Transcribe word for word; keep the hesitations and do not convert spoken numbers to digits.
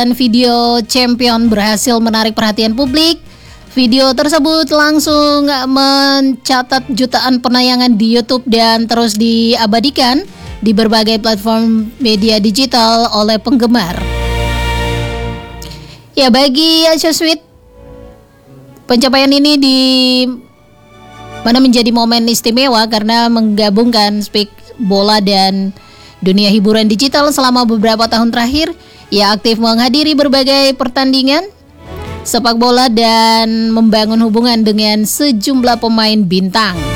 Dan video champion berhasil menarik perhatian publik. Video tersebut langsung mencatat jutaan penayangan di YouTube dan terus diabadikan di berbagai platform media digital oleh penggemar. Ya, bagi Asia Sweet, pencapaian ini di mana menjadi momen istimewa karena menggabungkan speak bola dan dunia hiburan digital. Selama beberapa tahun terakhir, ia aktif menghadiri berbagai pertandingan sepak bola dan membangun hubungan dengan sejumlah pemain bintang.